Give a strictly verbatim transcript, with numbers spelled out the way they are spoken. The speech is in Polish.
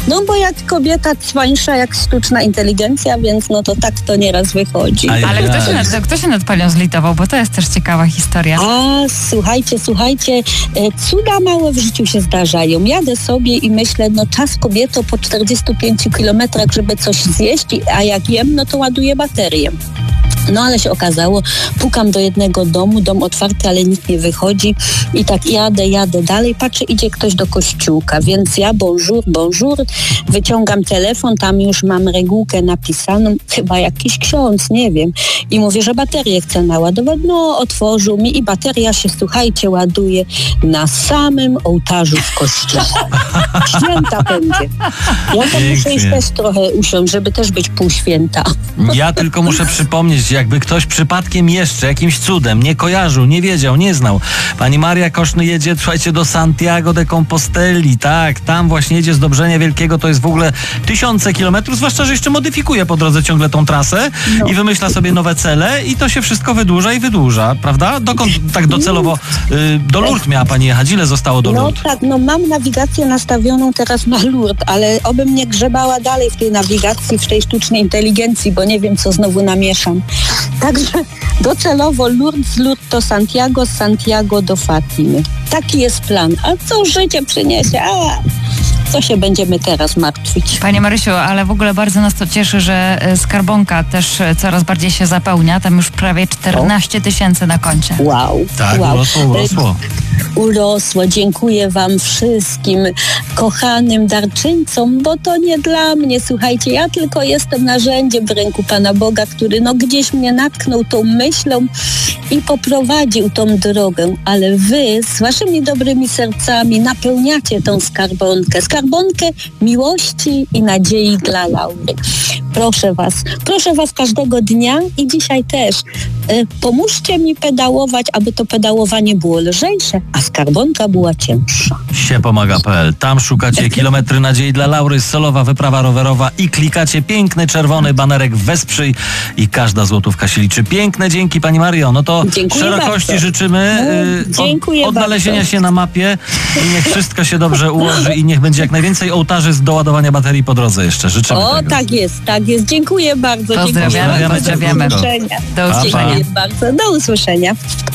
No bo jak kobieta cwańsza jak sztuczna inteligencja, więc no to tak to nieraz wychodzi. Ale kto się, nad, kto się nad panią zlitował, bo to jest też ciekawa historia. A słuchajcie, słuchajcie, cuda małe w życiu się zdarzają. Jadę sobie i myślę, no czas kobieto po czterdziestu pięciu kilometrach, żeby coś zjeść, a jak jem, no to ładuję baterię. No ale się okazało, pukam do jednego domu, dom otwarty, ale nikt nie wychodzi i tak jadę, jadę dalej, patrzę, idzie ktoś do kościółka, więc ja bonjour, bonjour, wyciągam telefon, tam już mam regułkę napisaną, chyba jakiś ksiądz, nie wiem, i mówię, że baterię chcę naładować, no otworzył mi i bateria się, słuchajcie, ładuje na samym ołtarzu w kościele. Święta będzie. Ja tam muszę iść też trochę usiąść, żeby też być półświęta. Ja tylko muszę przypomnieć, jakby ktoś przypadkiem jeszcze jakimś cudem nie kojarzył, nie wiedział, nie znał. Pani Maria Koszny jedzie, słuchajcie, do Santiago de Composteli, tak, tam właśnie jedzie z Dobrzenia Wielkiego, to jest w ogóle tysiące kilometrów, zwłaszcza, że jeszcze modyfikuje po drodze ciągle tą trasę no. i wymyśla sobie nowe cele i to się wszystko wydłuża i wydłuża, prawda? Dokąd tak docelowo, y, do Lourdes miała pani jechać? Ile zostało do Lourdes? No tak, no mam nawigację nastawioną teraz na Lourdes, ale obym nie grzebała dalej w tej nawigacji, w tej sztucznej inteligencji, bo nie wiem, co znowu namieszam. Także docelowo Lourdes, Lourdes to Santiago, z Santiago do Fatimy. Taki jest plan. A co życie przyniesie? A co się będziemy teraz martwić? Panie Marysiu, ale w ogóle bardzo nas to cieszy, że skarbonka też coraz bardziej się zapełnia. Tam już prawie czternaście tysięcy na koncie. Wow. Tak, wow. urosło, urosło. Urosło. Dziękuję wam wszystkim kochanym darczyńcom, bo to nie dla mnie. Słuchajcie, ja tylko jestem narzędziem w ręku Pana Boga, który no gdzieś mnie natknął tą myślą i poprowadził tą drogę. Ale wy z waszymi dobrymi sercami napełniacie tą skarbonkę. Skarbonkę miłości i nadziei dla Laury. Proszę was, proszę was każdego dnia i dzisiaj też. Y, pomóżcie mi pedałować, aby to pedałowanie było lżejsze, a skarbonka była cięższa. siepomaga kropka p l. Tam szukacie kilometry nadziei dla Laury, solowa wyprawa rowerowa i klikacie piękny czerwony banerek wesprzyj i każda złotówka się liczy. Piękne dzięki pani Mario. No to dziękuję szerokości bardzo. życzymy No, dziękuję od, odnalezienia bardzo. się na mapie i niech wszystko się dobrze ułoży i niech będzie jak najwięcej ołtarzy z doładowania baterii po drodze jeszcze. Życzymy O, tego. tak jest, tak jest. Dziękuję bardzo. Pozdrawiamy, Dziękuję bardzo. pozdrawiamy. Do usłyszenia. Do usłyszenia. Dziękuję bardzo. Do usłyszenia.